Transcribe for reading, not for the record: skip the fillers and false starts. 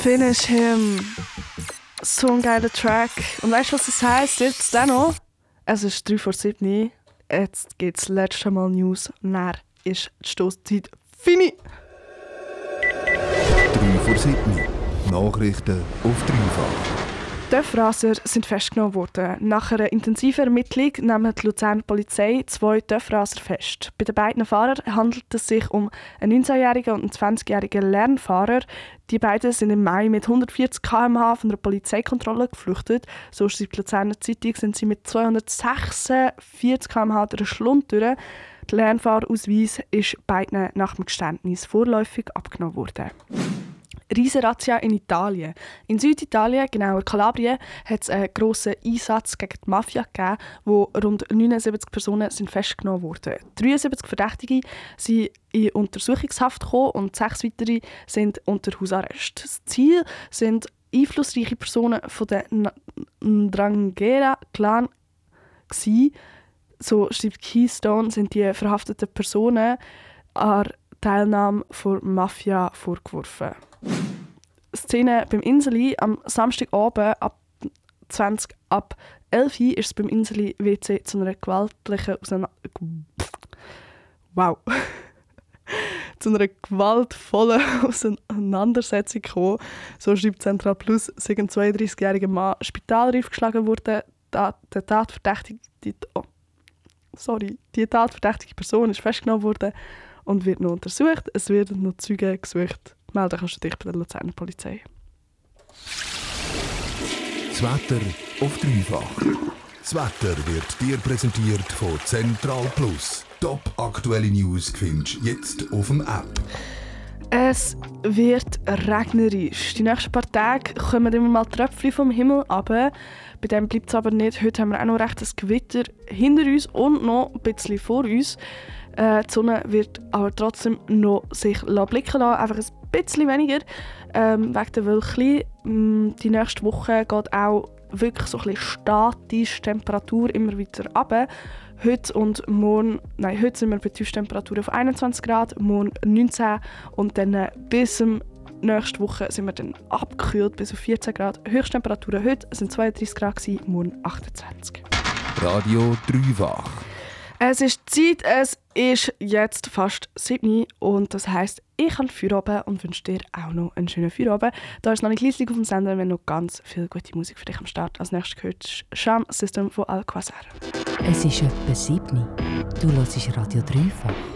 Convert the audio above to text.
Finish Him. So ein geiler Track. Und weißt du, was das heisst? Jetzt noch. Es ist 7:03. Jetzt gibt es das letzte Mal News. Und dann ist die Stosszeit fini. 7:03. Nachrichten auf dreifach. Dörfraser sind festgenommen worden. Nach einer intensiven Ermittlung nimmt die Luzerner Polizei 2 Dörfraser fest. Bei den beiden Fahrern handelt es sich um einen 19-jährigen und einen 20-jährigen Lernfahrer. Die beiden sind im Mai mit 140 km/h von einer Polizeikontrolle geflüchtet. So schreibt die Luzerner Zeitung, sind sie mit 246 km/h durch den Schlund durch. Der Lernfahrausweis ist beiden nach dem Geständnis vorläufig abgenommen worden. Riesenrazzia in Italien. In Süditalien, genauer Kalabrien, hat es einen grossen Einsatz gegen die Mafia gegeben, wo rund 79 Personen sind festgenommen wurden. 73 Verdächtige sind in Untersuchungshaft gekommen und 6 weitere sind unter Hausarrest. Das Ziel sind einflussreiche Personen von der Ndrangheta-Clan gewesen. So schreibt Keystone, sind die verhafteten Personen an Teilnahme der Mafia vorgeworfen. Szene beim Inseli am Samstagabend ab 20 ab 11 Uhr ist es beim Inseli WC zu einer gewaltlichen zu einer gewaltvollen Auseinandersetzung gekommen. So schreibt Central Plus, sei ein 32-jähriger Mann Spitalreif geschlagen wurde. Die tatverdächtige Person ist festgenommen worden und wird noch untersucht. Es werden noch Zeugen gesucht. Melden kannst du dich bei der Luzerner Polizei. Das Wetter auf dreifach. Das Wetter wird dir präsentiert von Central Plus. Top aktuelle News findest du jetzt auf dem App. Es wird regnerisch. Die nächsten paar Tage kommen immer mal Tröpfchen vom Himmel runter. Bei dem bleibt es aber nicht. Heute haben wir auch noch recht ein Gewitter hinter uns und noch ein bisschen vor uns. Die Sonne wird aber trotzdem noch sich blicken lassen, einfach ein bisschen weniger wegen der Wölkchen. Die nächste Woche geht auch wirklich so ein bisschen statisch die Temperatur immer weiter runter. Heute sind wir bei Tiefstemperaturen auf 21 Grad, morgen 19 und dann bis nächste Woche sind wir dann abgekühlt bis auf 14 Grad. Höchsttemperaturen heute sind 32 Grad, morgen 28. Radio dreifach. Es ist Zeit, es ist jetzt fast 7 Uhr und das heisst, ich habe Feierabend und wünsche dir auch noch einen schönen Feierabend. Da ist noch nicht leislich auf dem Sender, wir haben noch ganz viel gute Musik für dich am Start. Als nächstes gehört Sham System von Alquazar. Es ist etwa 7 Uhr. Du hörst Radio dreifach.